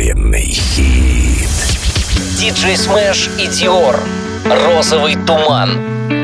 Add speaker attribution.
Speaker 1: Проверенный хит.
Speaker 2: Диджей Смэш и Диор. «Розовый туман».